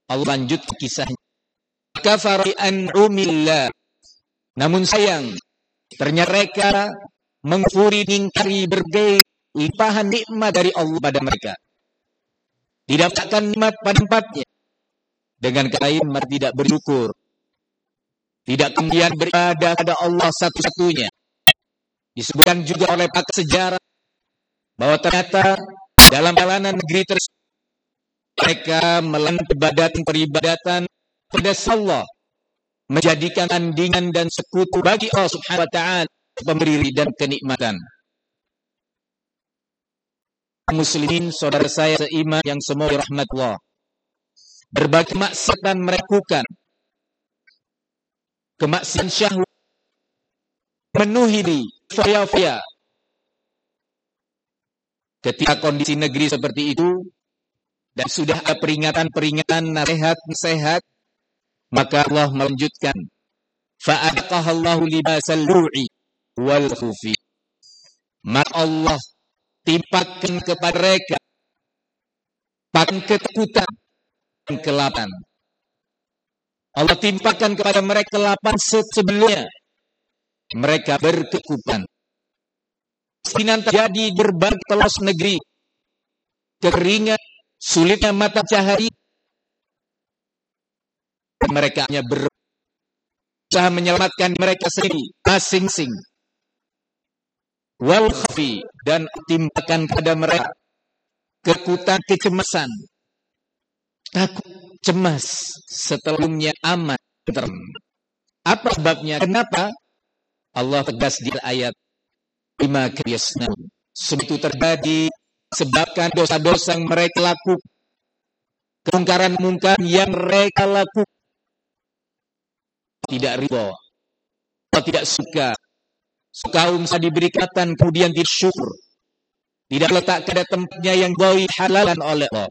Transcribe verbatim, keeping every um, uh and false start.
Allah lanjut kisahnya. Kafara bi an'umillah. Namun sayang, ternyata mereka mengkufuri, mengingkari berbagai limpahan nikmat dari Allah pada mereka. Tidak mendapatkan nikmat pada tempatnya. Dengan kata lain, mereka tidak bersyukur. Tidak kemudian beribadah pada Allah satu-satunya. Disebutkan juga oleh pakar sejarah bahwa ternyata dalam jalanan negeri tersebut mereka melakukan peribadatan-peribadatan pada Allah, menjadikan tandingan dan sekutu bagi Allah Subhanahu wa taala, pemberi dan kenikmatan. Muslimin, saudara saya seiman yang semoga rahmat Allah, berbagai maksiatan melakukan, kemaksiatan syahwat memenuhi diri, faya-faya. Ketika kondisi negeri seperti itu dan sudah ada peringatan-peringatan, nasihat-nasihat, maka Allah melanjutkan, fa'adaqahallahu libasal lu'i wal khufi. Maka Allah timpakan kepada mereka pakan ketakutan dan kelaparan. Allah timpakan kepada mereka kelaparan sebelumnya. Mereka berkekupan. Sinan terjadi di berbagai pelosok negeri. Kekeringan, sulitnya mata cahaya. Mereka hanya berusaha menyelamatkan mereka sendiri, masing-masing. Wal khafi, dan timpakan kepada mereka ketakutan, kecemasan, takut, cemas, setelahnya aman, tenang. Apa sebabnya? Kenapa? Allah tegas di ayat lima kiyasna. Semua itu terjadi sebabkan dosa-dosa yang mereka lakukan, kemungkaran-mungkaran yang mereka lakukan. Tidak ridho, Allah tidak suka. Kaum diberi katan kemudian disyukur, tidak letak pada tempatnya yang baik halalan oleh Allah.